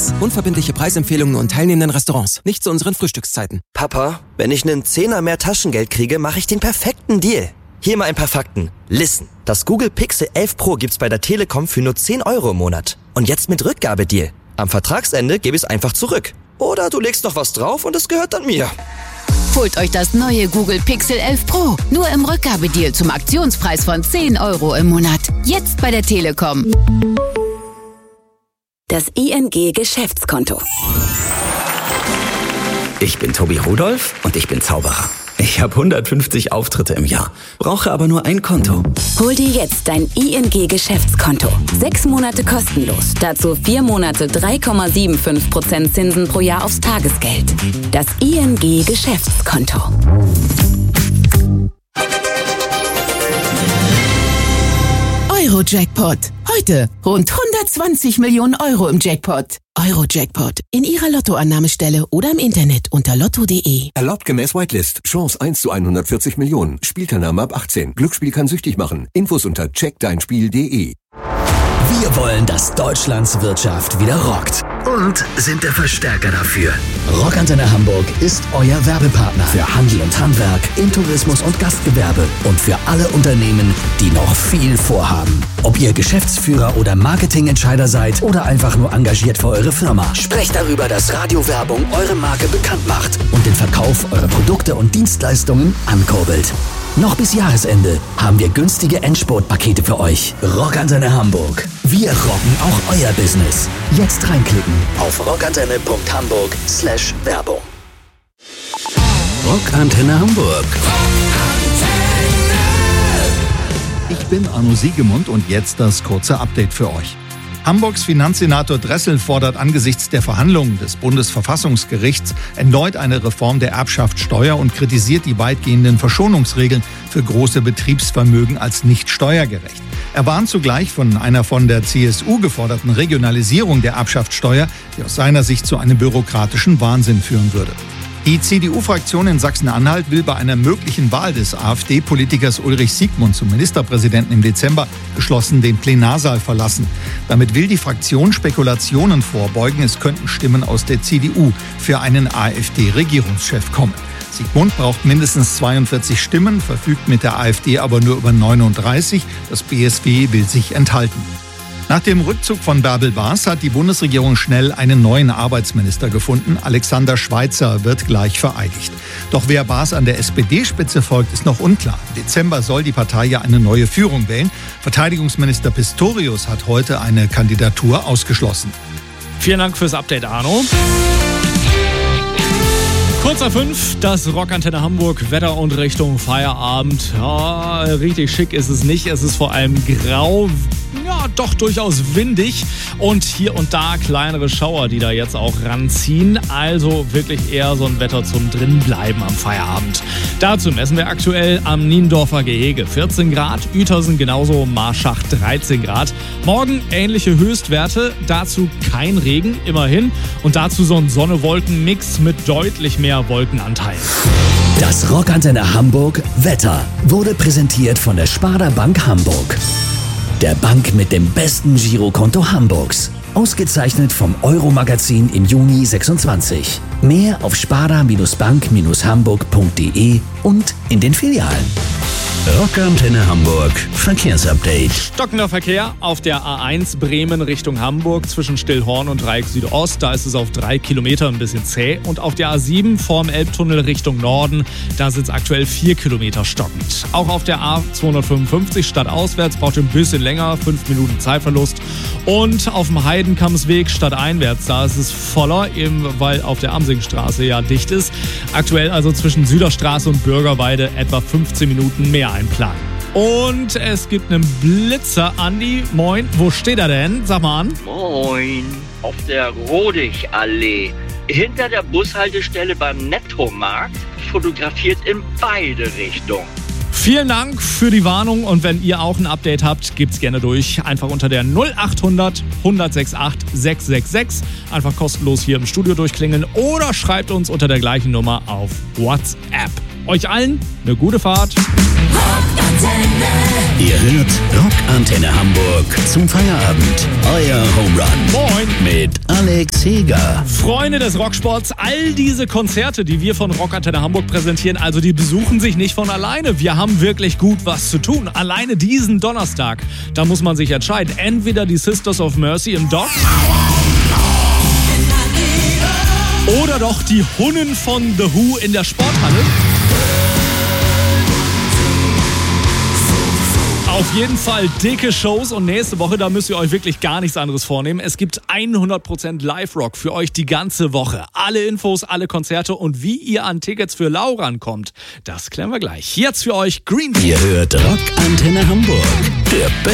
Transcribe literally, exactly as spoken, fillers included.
Max. Unverbindliche Preisempfehlungen und teilnehmenden Restaurants. Nicht zu unseren Frühstückszeiten. Papa, wenn ich einen Zehner mehr Taschengeld kriege, mache ich den perfekten Deal. Hier mal ein paar Fakten. Listen, das Google Pixel elf Pro gibt's bei der Telekom für nur zehn Euro im Monat. Und jetzt mit Rückgabedeal. Am Vertragsende gebe ich es einfach zurück. Oder du legst noch was drauf und es gehört dann mir. Holt euch das neue Google Pixel elf Pro. Nur im Rückgabedeal zum Aktionspreis von zehn Euro im Monat. Jetzt bei der Telekom. Das I N G Geschäftskonto. Ich bin Tobi Rudolph und ich bin Zauberer. Ich habe hundertfünfzig Auftritte im Jahr, brauche aber nur ein Konto. Hol dir jetzt dein I N G Geschäftskonto. Sechs Monate kostenlos. Dazu vier Monate drei Komma fünfundsiebzig Prozent Zinsen pro Jahr aufs Tagesgeld. Das I N G Geschäftskonto. Euro-Jackpot. Heute rund hundertzwanzig Millionen Euro im Jackpot. Euro-Jackpot. In Ihrer Lottoannahmestelle oder im Internet unter lotto punkt de. Erlaubt gemäß Whitelist. Chance eins zu hundertvierzig Millionen. Spielteilnahme ab achtzehn. Glücksspiel kann süchtig machen. Infos unter check dein spiel punkt de. Wir wollen, dass Deutschlands Wirtschaft wieder rockt. Und sind der Verstärker dafür. Rockantenne Hamburg ist euer Werbepartner für Handel und Handwerk, im Tourismus und Gastgewerbe und für alle Unternehmen, die noch viel vorhaben. Ob ihr Geschäftsführer oder Marketingentscheider seid oder einfach nur engagiert für eure Firma, sprecht darüber, dass Radiowerbung eure Marke bekannt macht und den Verkauf eurer Produkte und Dienstleistungen ankurbelt. Noch bis Jahresende haben wir günstige Endspurt-Pakete für euch. Rockantenne Hamburg. Wir rocken auch euer Business. Jetzt reinklicken auf rockantenne punkt hamburg slash Werbung. Rockantenne Hamburg. Ich bin Arno Siegemund und jetzt das kurze Update für euch. Hamburgs Finanzsenator Dressel fordert angesichts der Verhandlungen des Bundesverfassungsgerichts erneut eine Reform der Erbschaftssteuer und kritisiert die weitgehenden Verschonungsregeln für große Betriebsvermögen als nicht steuergerecht. Er warnt zugleich von einer von der C S U geforderten Regionalisierung der Erbschaftssteuer, die aus seiner Sicht zu einem bürokratischen Wahnsinn führen würde. Die C D U-Fraktion in Sachsen-Anhalt will bei einer möglichen Wahl des AfD-Politikers Ulrich Siegmund zum Ministerpräsidenten im Dezember geschlossen den Plenarsaal verlassen. Damit will die Fraktion Spekulationen vorbeugen, es könnten Stimmen aus der C D U für einen AfD-Regierungschef kommen. Siegmund braucht mindestens zweiundvierzig Stimmen, verfügt mit der AfD aber nur über neununddreißig. Das B S W will sich enthalten. Nach dem Rückzug von Bärbel Baas hat die Bundesregierung schnell einen neuen Arbeitsminister gefunden. Alexander Schweitzer wird gleich vereidigt. Doch wer Baas an der S P D-Spitze folgt, ist noch unklar. Im Dezember soll die Partei ja eine neue Führung wählen. Verteidigungsminister Pistorius hat heute eine Kandidatur ausgeschlossen. Vielen Dank fürs Update, Arno. Kurz nach fünf, das Rockantenne Hamburg, Wetter und Richtung Feierabend. Ja, richtig schick ist es nicht. Es ist vor allem grau, ja, doch durchaus windig und hier und da kleinere Schauer, die da jetzt auch ranziehen. Also wirklich eher so ein Wetter zum Drinbleiben am Feierabend. Dazu messen wir aktuell am Niendorfer Gehege vierzehn Grad, Uetersen genauso, Marschach dreizehn Grad. Morgen ähnliche Höchstwerte, dazu kein Regen, immerhin. Und dazu so ein Sonne-Wolken-Mix mit deutlich mehr Wolkenanteil. Das Rockantenne Hamburg Wetter wurde präsentiert von der Sparda Bank Hamburg. Der Bank mit dem besten Girokonto Hamburgs. Ausgezeichnet vom Euro-Magazin im Juni sechsundzwanzig. Mehr auf sparda bank hamburg punkt de und in den Filialen. Rockantenne Hamburg Verkehrsupdate. Stockender Verkehr auf der A eins Bremen Richtung Hamburg zwischen Stillhorn und Dreieck Südost. Da ist es auf drei Kilometer ein bisschen zäh. Und auf der A sieben vorm Elbtunnel Richtung Norden, da sind es aktuell vier Kilometer stockend. Auch auf der A zweihundertfünfundfünfzig stadtauswärts braucht ihr ein bisschen länger, fünf Minuten Zeitverlust. Und auf dem Heidenkammsweg stadteinwärts, da ist es voller, eben weil auf der Amsingstraße ja dicht ist. Aktuell also zwischen Süderstraße und Bürgerweide etwa fünfzehn Minuten mehr einplanen. Und es gibt einen Blitzer. Andi, moin, wo steht er denn? Sag mal an. Moin, auf der Rodichallee. Hinter der Bushaltestelle beim Nettomarkt, fotografiert in beide Richtungen. Vielen Dank für die Warnung und wenn ihr auch ein Update habt, gebt's gerne durch. Einfach unter der null achthundert hundertsechsundachtzig sechshundertsechsunddsechzig. Einfach kostenlos hier im Studio durchklingeln oder schreibt uns unter der gleichen Nummer auf WhatsApp. Euch allen eine gute Fahrt. Ihr hört Rockantenne Hamburg zum Feierabend. Euer Home Run. Moin. Mit Alex Heger. Freunde des Rocksports, all diese Konzerte, die wir von Rockantenne Hamburg präsentieren, also die besuchen sich nicht von alleine. Wir haben wirklich gut was zu tun. Alleine diesen Donnerstag, da muss man sich entscheiden. Entweder die Sisters of Mercy im Dock oder doch die Hunnen von The Who in der Sporthalle. Auf jeden Fall dicke Shows und nächste Woche, da müsst ihr euch wirklich gar nichts anderes vornehmen. Es gibt hundert Prozent Live-Rock für euch die ganze Woche. Alle Infos, alle Konzerte und wie ihr an Tickets für Lau rankommt, das klären wir gleich. Jetzt für euch Green Tea. Ihr hört Rockantenne Hamburg, der